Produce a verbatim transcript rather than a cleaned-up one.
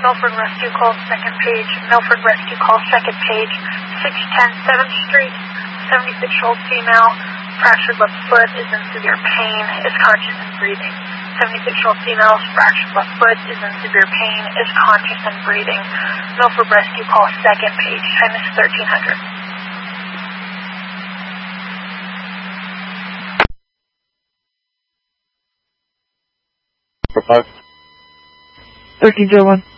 Milford Rescue call second page. Milford Rescue call second page. six ten seventh Street. seventy-six-year-old female. Fractured left foot, is in severe pain, is conscious and breathing. seventy-six-year-old female, fractured left foot, is in severe pain, is conscious and breathing. Milford Rescue call second page. Time is thirteen hundred. thirteen oh one.